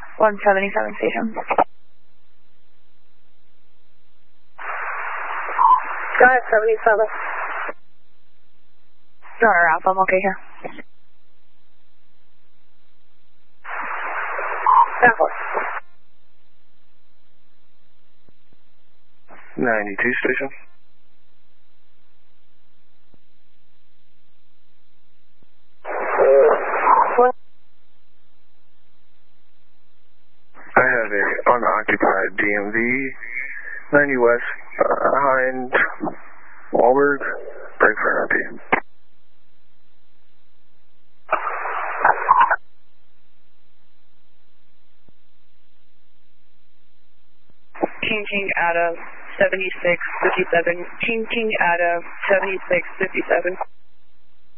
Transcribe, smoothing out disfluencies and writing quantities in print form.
177 station. Drive 77. Runner Alpha, I'm okay here. Alpha. 92 station. What? I have a unoccupied DMV, 90 West, behind Wahlberg, break for RP. King out of 7657. King out of 7657.